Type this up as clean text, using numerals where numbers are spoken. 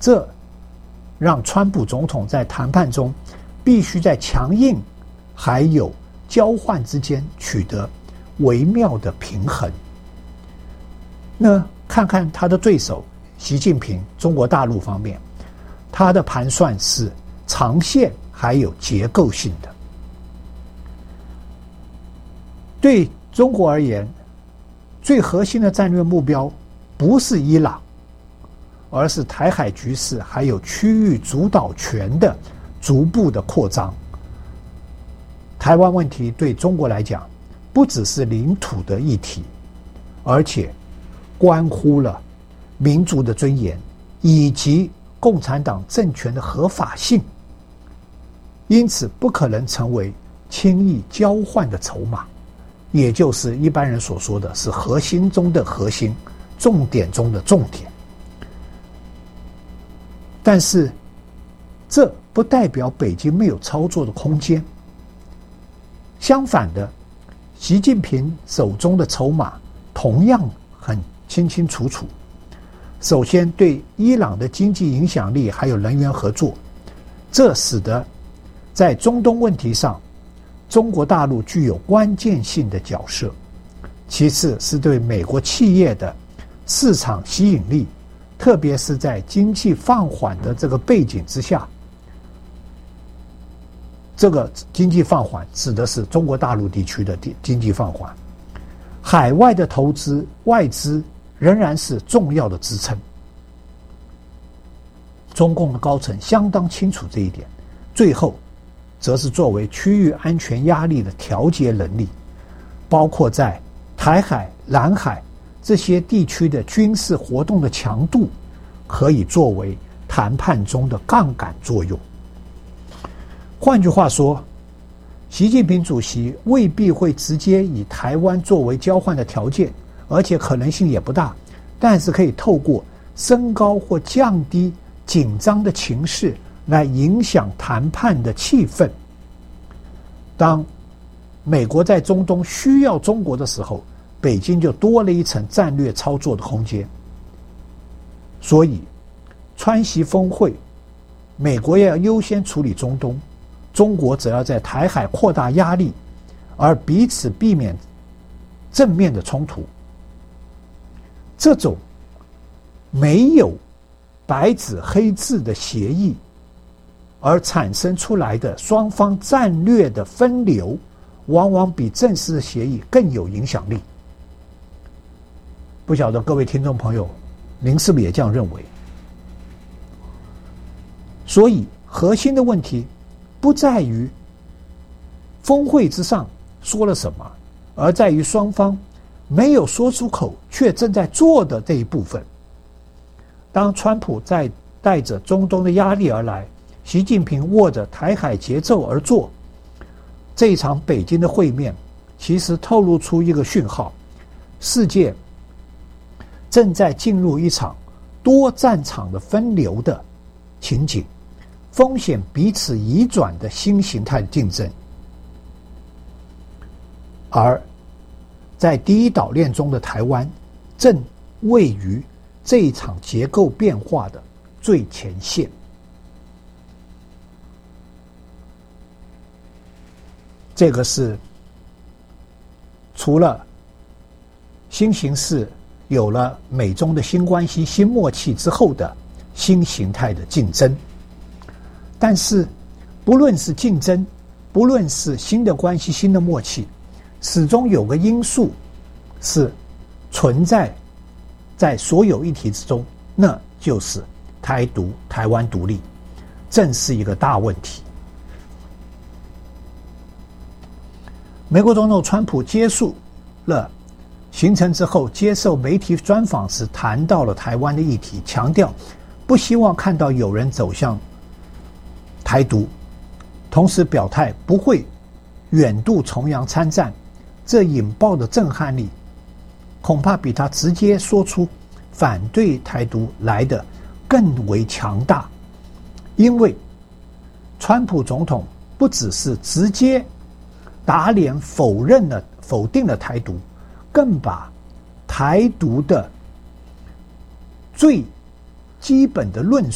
这让川普总统在谈判中必须在强硬还有交换之间取得微妙的平衡。那看看他的对手习近平，中国大陆方面，他的盘算是长线还有结构性的。对中国而言，最核心的战略目标不是伊朗，而是台海局势还有区域主导权的逐步的扩张。台湾问题对中国来讲，不只是领土的议题，而且关乎了民族的尊严以及共产党政权的合法性，因此不可能成为轻易交换的筹码，也就是一般人所说的是核心中的核心，重点中的重点。但是这不代表北京没有操作的空间，相反的，习近平手中的筹码同样很清清楚楚。首先，对伊朗的经济影响力还有能源合作，这使得在中东问题上，中国大陆具有关键性的角色。其次是对美国企业的市场吸引力，特别是在经济放缓的这个背景之下，这个经济放缓指的是中国大陆地区的经济放缓，海外的投资外资仍然是重要的支撑。中共的高层相当清楚这一点。最后则是作为区域安全压力的调节能力，包括在台海、南海这些地区的军事活动的强度，可以作为谈判中的杠杆作用。换句话说，习近平主席未必会直接以台湾作为交换的条件，而且可能性也不大，但是可以透过升高或降低紧张的情势来影响谈判的气氛。当美国在中东需要中国的时候，北京就多了一层战略操作的空间。所以川习峰会，美国要优先处理中东，中国则要在台海扩大压力，而彼此避免正面的冲突。这种没有白纸黑字的协议而产生出来的双方战略的分流，往往比正式的协议更有影响力。不晓得各位听众朋友，您是不是也这样认为？所以核心的问题不在于峰会之上说了什么，而在于双方没有说出口却正在做的这一部分。当川普在带着中东的压力而来，习近平握着台海节奏而做，这一场北京的会面其实透露出一个讯号，世界正在进入一场多战场的分流的情景，风险彼此移转的新形态竞争。而在第一岛链中的台湾正位于这一场结构变化的最前线。这个是除了新形势有了美中的新关系、新默契之后的新形态的竞争。但是不论是竞争，不论是新的关系、新的默契，始终有个因素是存在在所有议题之中，那就是台独、台湾独立，正是一个大问题。美国总统川普结束了行程之后，接受媒体专访时谈到了台湾的议题，强调不希望看到有人走向台独，同时表态不会远渡重洋参战。这引爆的震撼力恐怕比他直接说出反对台独来的更为强大。因为川普总统不只是直接打脸否定了台独，更把台独的最基本的论述